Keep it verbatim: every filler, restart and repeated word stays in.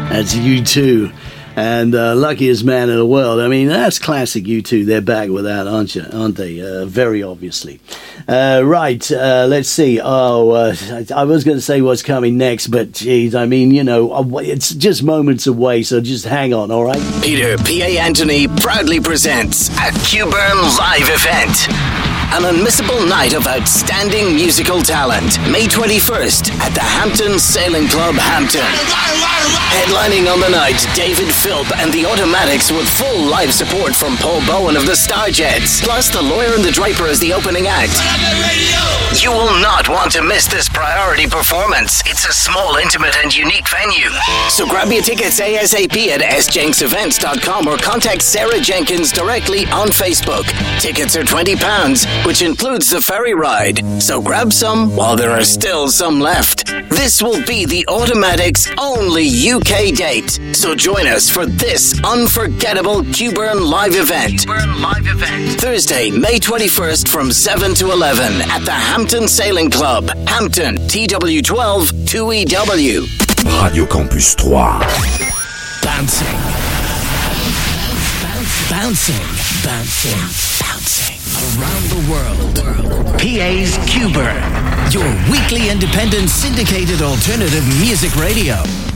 That's U two. And uh, luckiest man in the world. I mean, that's classic U two. They're back with that, aren't you? Aren't they? Uh, very obviously. Uh, right. Uh, let's see. Oh, uh, I was going to say what's coming next, but geez, I mean, you know, it's just moments away, so just hang on, all right? Peter P A. Anthony proudly presents a Q-Burn live event. An unmissable night of outstanding musical talent. May twenty-first at the Hampton Sailing Club, Hampton. Headlining on the night, David Philp and the Automatics with full live support from Paul Bowen of the Starjets. Plus the Lawyer and the Draper as the opening act. You will not want to miss this priority performance. It's a small, intimate and unique venue. So grab your tickets ASAP at s jenks events dot com or contact Sarah Jenkins directly on Facebook. Tickets are twenty pounds, which includes the ferry ride. So grab some while there are still some left. This will be the Automatics' only U K date. So join us for this unforgettable Q-Burn live event. Q-Burn live event. Thursday, May twenty-first from seven to eleven at the Hampton Sailing Club, Hampton, T W twelve two E W. Radio Campus three. Bouncing. Bouncing. Bouncing. Bouncing. Around the world. P A's Q-Burn. Your weekly independent syndicated alternative music radio.